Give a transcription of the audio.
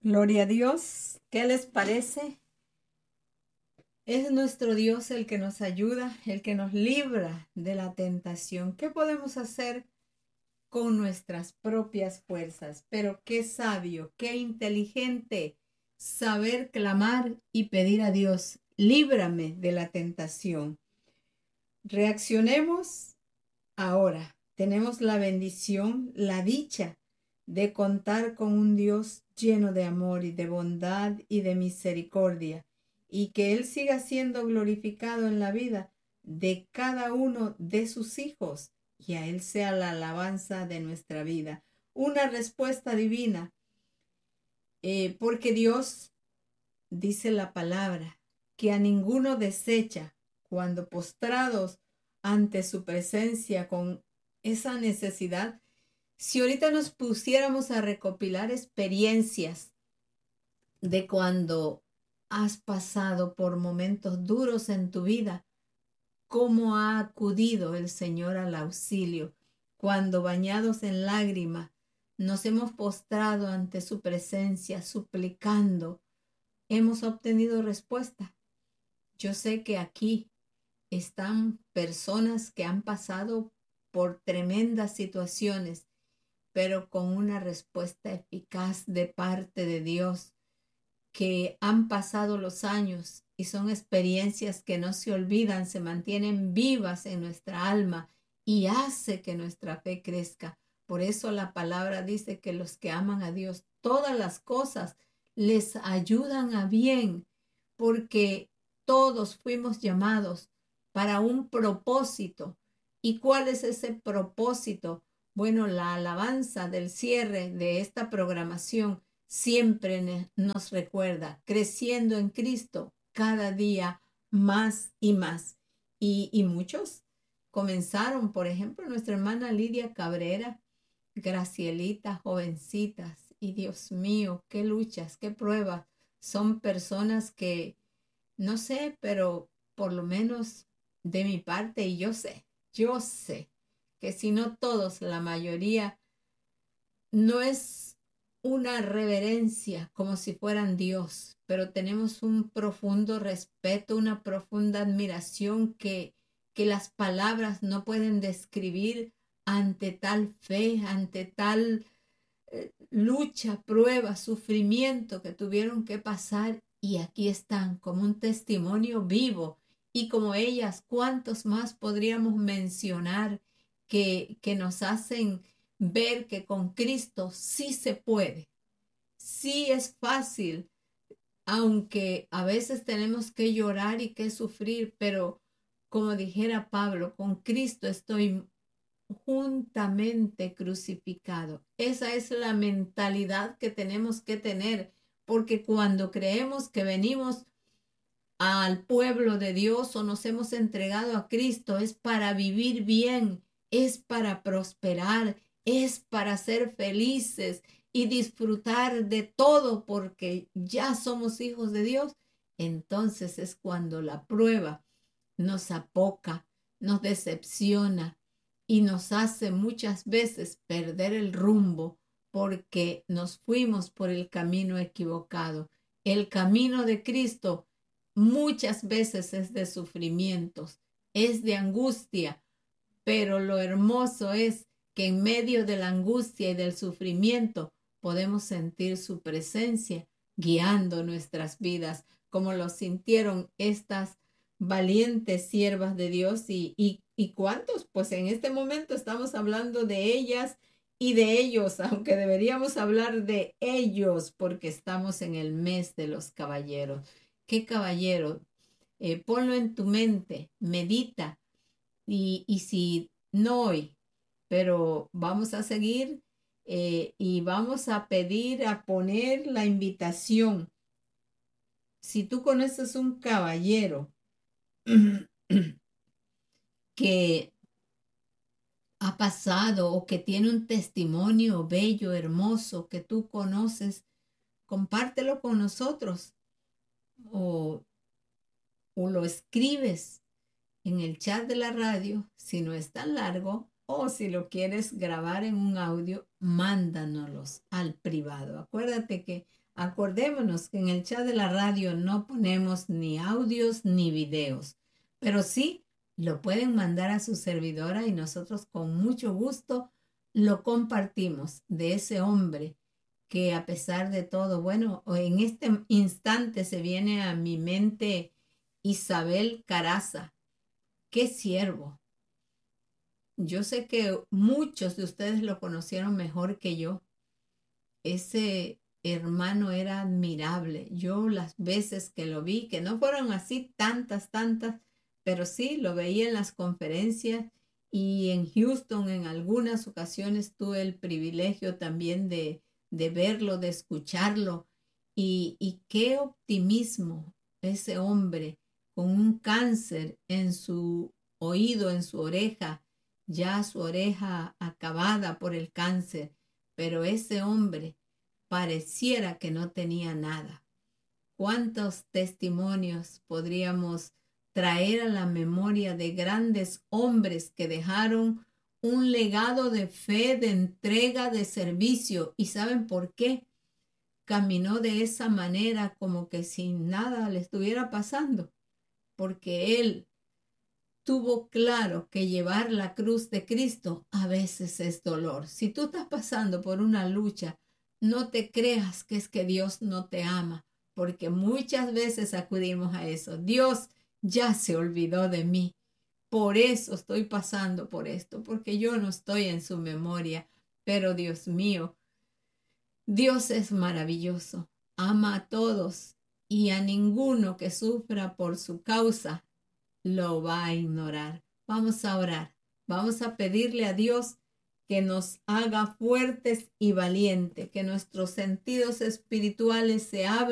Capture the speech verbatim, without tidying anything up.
Gloria a Dios. ¿Qué les parece? Es nuestro Dios el que nos ayuda, el que nos libra de la tentación. ¿Qué podemos hacer con nuestras propias fuerzas? Pero qué sabio, qué inteligente saber clamar y pedir a Dios, líbrame de la tentación. Reaccionemos ahora. Tenemos la bendición, la dicha de contar con un Dios lleno de amor y de bondad y de misericordia, y que Él siga siendo glorificado en la vida de cada uno de sus hijos, y a Él sea la alabanza de nuestra vida. Una respuesta divina, eh, porque Dios dice la palabra, que a ninguno desecha cuando postrados ante su presencia con esa necesidad. Si ahorita nos pusiéramos a recopilar experiencias de cuando has pasado por momentos duros en tu vida, cómo ha acudido el Señor al auxilio, cuando bañados en lágrimas nos hemos postrado ante su presencia, suplicando, hemos obtenido respuesta. Yo sé que aquí están personas que han pasado por tremendas situaciones, pero con una respuesta eficaz de parte de Dios, que han pasado los años y son experiencias que no se olvidan, se mantienen vivas en nuestra alma y hace que nuestra fe crezca. Por eso la palabra dice que los que aman a Dios, todas las cosas les ayudan a bien, porque todos fuimos llamados para un propósito. ¿Y cuál es ese propósito? Bueno, la alabanza del cierre de esta programación siempre nos recuerda, creciendo en Cristo cada día más y más. Y, y muchos comenzaron, por ejemplo, nuestra hermana Lidia Cabrera, Gracielita, jovencitas, y Dios mío, qué luchas, qué pruebas. Son personas que, no sé, pero por lo menos de mi parte, y yo sé, yo sé que si no todos, la mayoría, no es una reverencia como si fueran Dios, pero tenemos un profundo respeto, una profunda admiración que, que las palabras no pueden describir ante tal fe, ante tal eh, lucha, prueba, sufrimiento que tuvieron que pasar, y aquí están como un testimonio vivo. Y como ellas, ¿cuántos más podríamos mencionar que, que nos hacen ver que con Cristo sí se puede, sí es fácil, aunque a veces tenemos que llorar y que sufrir, pero como dijera Pablo, con Cristo estoy juntamente crucificado? Esa es la mentalidad que tenemos que tener, porque cuando creemos que venimos al pueblo de Dios o nos hemos entregado a Cristo, es para vivir bien, es para prosperar, es para ser felices y disfrutar de todo porque ya somos hijos de Dios. Entonces es cuando la prueba nos apoca, nos decepciona y nos hace muchas veces perder el rumbo porque nos fuimos por el camino equivocado. El camino de Cristo muchas veces es de sufrimientos, es de angustia, pero lo hermoso es que en medio de la angustia y del sufrimiento podemos sentir su presencia guiando nuestras vidas, como lo sintieron estas valientes siervas de Dios. Y, y, y cuántos, pues en este momento estamos hablando de ellas y de ellos, aunque deberíamos hablar de ellos porque estamos en el mes de los caballeros. ¿Qué caballero? Eh, ponlo en tu mente, medita, y, y si no hoy, pero vamos a seguir, eh, y vamos a pedir, a poner la invitación. Si tú conoces un caballero que ha pasado o que tiene un testimonio bello, hermoso, que tú conoces, compártelo con nosotros, o, o lo escribes en el chat de la radio, si no es tan largo, o si lo quieres grabar en un audio, mándanoslos al privado. Acuérdate que Acordémonos que en el chat de la radio no ponemos ni audios ni videos, pero sí lo pueden mandar a su servidora y nosotros con mucho gusto lo compartimos de ese hombre que a pesar de todo, bueno, en este instante se viene a mi mente Isabel Caraza. ¡Qué siervo! Yo sé que muchos de ustedes lo conocieron mejor que yo. Ese hermano era admirable. Yo las veces que lo vi, que no fueron así tantas, tantas, pero sí lo veía en las conferencias y en Houston en algunas ocasiones tuve el privilegio también de, de verlo, de escucharlo. Y, y qué optimismo ese hombre con un cáncer en su oído, en su oreja, ya su oreja acabada por el cáncer, pero ese hombre pareciera que no tenía nada. ¿Cuántos testimonios podríamos traer a la memoria de grandes hombres que dejaron un legado de fe, de entrega, de servicio? ¿Y saben por qué? Caminó de esa manera como que sin nada le estuviera pasando, porque él tuvo claro que llevar la cruz de Cristo a veces es dolor. Si tú estás pasando por una lucha, no te creas que es que Dios no te ama, porque muchas veces acudimos a eso. Dios ya se olvidó de mí. Por eso estoy pasando por esto, porque yo no estoy en su memoria. Pero Dios mío, Dios es maravilloso. Ama a todos y a ninguno que sufra por su causa lo va a ignorar. Vamos a orar. Vamos a pedirle a Dios que nos haga fuertes y valientes, que nuestros sentidos espirituales se abran